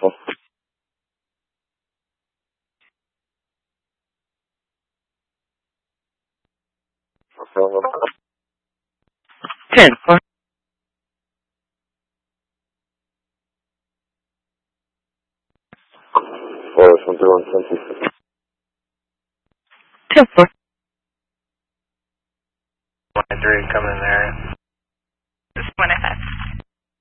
Ten four. 10 4. 23 coming in there. This is 105.